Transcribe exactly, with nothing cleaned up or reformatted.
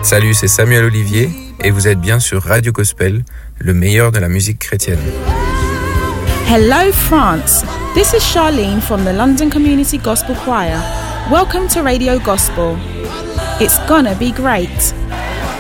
Salut, c'est Samuel Olivier et vous êtes bien sur Radio Gospel, le meilleur de la musique chrétienne. Hello France, this is Charlene from the London Community Gospel Choir. Welcome to Radio Gospel. It's gonna be great.